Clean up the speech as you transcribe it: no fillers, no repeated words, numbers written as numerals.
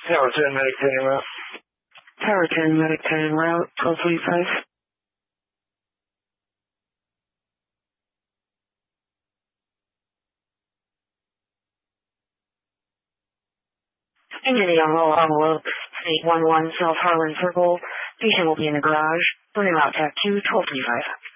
Tower 10, Medic 10 en route. Tower 10, Medic 10 en route, 1245. Engine to Young envelope, 811 South Harlan Circle. Patient will be in the garage. Burning route tech 2, 1235.